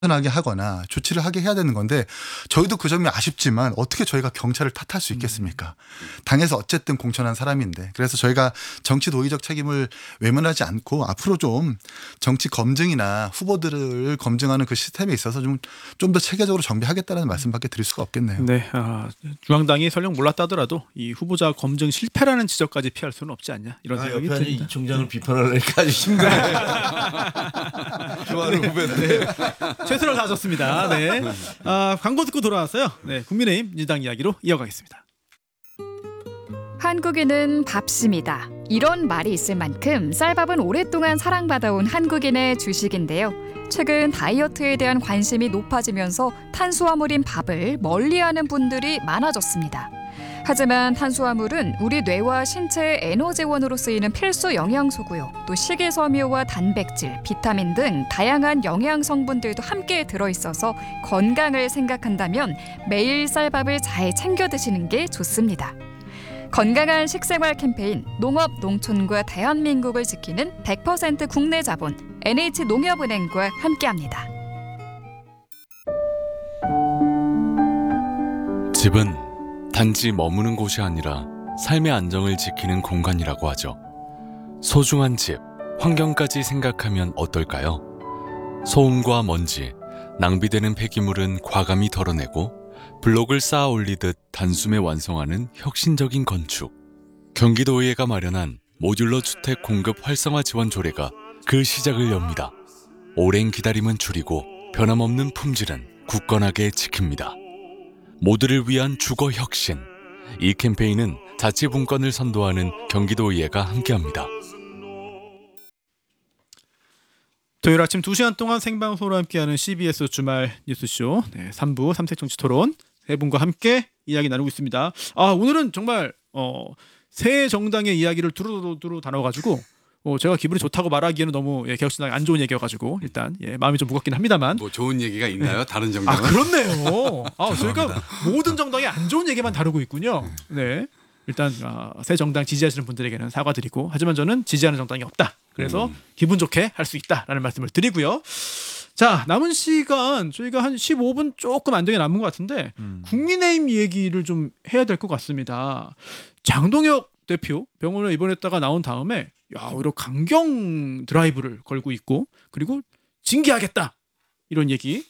하게 하거나 조치를 하게 해야 되는 건데 저희도 그 점이 아쉽지만 어떻게 저희가 경찰을 탓할 수 있겠습니까? 당에서 어쨌든 공천한 사람인데 그래서 저희가 정치 도의적 책임을 외면하지 않고 앞으로 좀 정치 검증이나 후보들을 검증하는 그 시스템에 있어서 좀 더 체계적으로 정비하겠다는 말씀밖에 드릴 수가 없겠네요. 네, 중앙당이 설령 몰랐다 하더라도 이 후보자 검증 실패라는 지적까지 피할 수는 없지 않냐 이런 생각이 옆에 듭니다. 이 총장을 비판하려니까 아주 힘들어요. 좋아하는 후배인데. 최선을 다하셨습니다. 네. 광고 듣고 돌아왔어요. 네, 국민의힘 민주당 이야기로 이어가겠습니다. 한국인은 밥심이다. 이런 말이 있을 만큼 쌀밥은 오랫동안 사랑받아온 한국인의 주식인데요. 최근 다이어트에 대한 관심이 높아지면서 탄수화물인 밥을 멀리하는 분들이 많아졌습니다. 하지만 탄수화물은 우리 뇌와 신체의 에너지원으로 쓰이는 필수 영양소고요. 또 식이섬유와 단백질, 비타민 등 다양한 영양 성분들도 함께 들어있어서 건강을 생각한다면 매일 쌀밥을 잘 챙겨 드시는 게 좋습니다. 건강한 식생활 캠페인 농업 농촌과 대한민국을 지키는 100% 국내 자본 NH농협은행과 함께합니다. 집은 단지 머무는 곳이 아니라 삶의 안정을 지키는 공간이라고 하죠. 소중한 집, 환경까지 생각하면 어떨까요? 소음과 먼지, 낭비되는 폐기물은 과감히 덜어내고 블록을 쌓아 올리듯 단숨에 완성하는 혁신적인 건축. 경기도의회가 마련한 모듈러 주택 공급 활성화 지원 조례가 그 시작을 엽니다. 오랜 기다림은 줄이고 변함없는 품질은 굳건하게 지킵니다. 모두를 위한 주거 혁신. 이 캠페인은 자치분권을 선도하는 경기도의회가 함께합니다. 토요일 아침 2시간 동안 생방송으로 함께하는 CBS 주말 뉴스쇼 3부 삼색정치토론 세 분과 함께 이야기 나누고 있습니다. 오늘은 정말 새 정당의 이야기를 두루두루 다뤄가지고 제가 기분이 좋다고 말하기에는 너무 개혁신당이 안 좋은 얘기여가지고 일단 마음이 좀 무겁긴 합니다만 뭐 좋은 얘기가 있나요? 다른 정당은? 그렇네요. 저희가 모든 정당이 안 좋은 얘기만 다루고 있군요. 네. 일단 새 정당 지지하시는 분들에게는 사과드리고 하지만 저는 지지하는 정당이 없다. 그래서 기분 좋게 할 수 있다라는 말씀을 드리고요. 자, 남은 시간 저희가 한 15분 조금 안 되게 남은 것 같은데 국민의힘 얘기를 좀 해야 될 것 같습니다. 장동혁 대표 병원에 입원했다가 나온 다음에 오히려 강경 드라이브를 걸고 있고 그리고 징계하겠다 이런 얘기.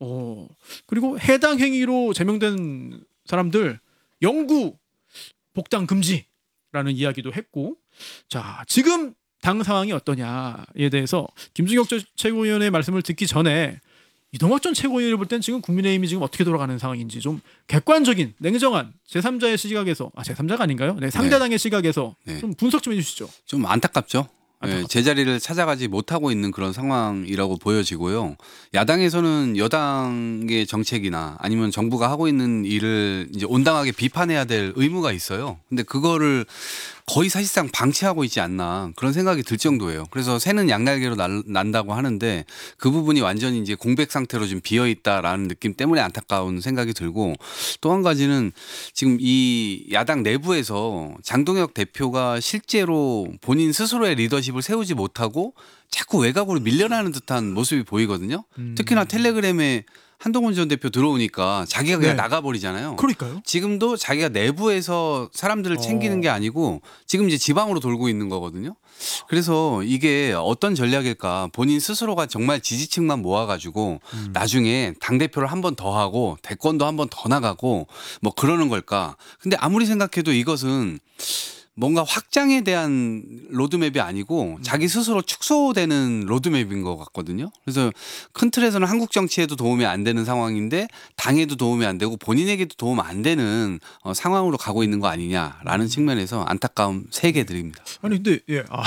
그리고 해당 행위로 제명된 사람들 영구 복당 금지라는 이야기도 했고, 자 지금 당 상황이 어떠냐에 대해서 김준경 최고위원의 말씀을 듣기 전에 이동학 전 최고위원을 볼 땐 지금 국민의힘이 지금 어떻게 돌아가는 상황인지 좀 객관적인 냉정한 제3자의 시각에서 제3자가 아닌가요? 네, 상대당의 시각에서 좀 분석 좀 해주시죠. 좀 안타깝죠. 제자리를 찾아가지 못하고 있는 그런 상황이라고 보여지고요. 야당에서는 여당의 정책이나 아니면 정부가 하고 있는 일을 이제 온당하게 비판해야 될 의무가 있어요. 근데 그거를 거의 사실상 방치하고 있지 않나 그런 생각이 들 정도예요. 그래서 새는 양날개로 난다고 하는데 그 부분이 완전히 이제 공백 상태로 좀 비어 있다라는 느낌 때문에 안타까운 생각이 들고 또 한 가지는 지금 이 야당 내부에서 장동혁 대표가 실제로 본인 스스로의 리더십을 세우지 못하고 자꾸 외곽으로 밀려나는 듯한 모습이 보이거든요. 특히나 텔레그램에 한동훈 전 대표 들어오니까 자기가 그냥 나가버리잖아요. 그러니까요. 지금도 자기가 내부에서 사람들을 챙기는 게 아니고 지금 이제 지방으로 돌고 있는 거거든요. 그래서 이게 어떤 전략일까? 본인 스스로가 정말 지지층만 모아가지고 나중에 당대표를 한 번 더 하고 대권도 한 번 더 나가고 뭐 그러는 걸까? 근데 아무리 생각해도 이것은 뭔가 확장에 대한 로드맵이 아니고 자기 스스로 축소되는 로드맵인 것 같거든요. 그래서 큰 틀에서는 한국 정치에도 도움이 안 되는 상황인데 당에도 도움이 안 되고 본인에게도 도움 안 되는 상황으로 가고 있는 거 아니냐라는 측면에서 안타까움 3개 드립니다. 아니 근데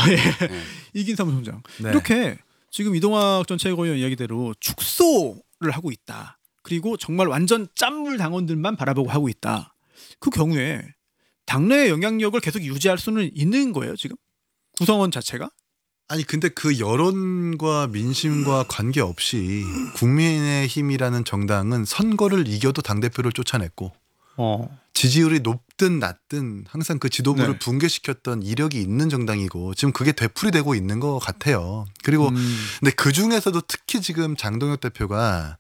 이긴 사무총장 이렇게 지금 이동학 전 최고위원 이야기대로 축소를 하고 있다. 그리고 정말 완전 짠물 당원들만 바라보고 하고 있다. 그 경우에 당내의 영향력을 계속 유지할 수는 있는 거예요, 지금? 구성원 자체가? 아니 근데 그 여론과 민심과 관계없이 국민의힘이라는 정당은 선거를 이겨도 당대표를 쫓아냈고 지지율이 높든 낮든 항상 그 지도부를 네. 붕괴시켰던 이력이 있는 정당이고 지금 그게 되풀이되고 있는 것 같아요. 그리고 근데 그 중에서도 특히 지금 장동혁 대표가